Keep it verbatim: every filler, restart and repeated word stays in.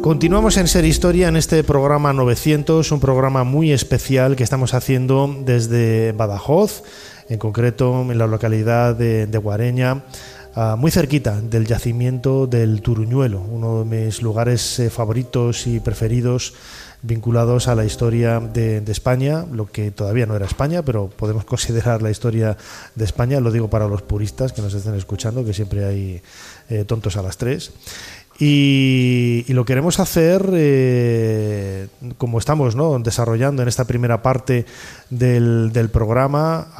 Continuamos en Ser Historia en este programa novecientos, un programa muy especial que estamos haciendo desde Badajoz, en concreto en la localidad de, de Guareña, uh, muy cerquita del yacimiento del Turuñuelo, uno de mis lugares eh, favoritos y preferidos vinculados a la historia de, de España, lo que todavía no era España, pero podemos considerar la historia de España, lo digo para los puristas que nos estén escuchando, que siempre hay eh, tontos a las tres. Y, y lo queremos hacer eh, como estamos, ¿no?, desarrollando en esta primera parte del, del programa,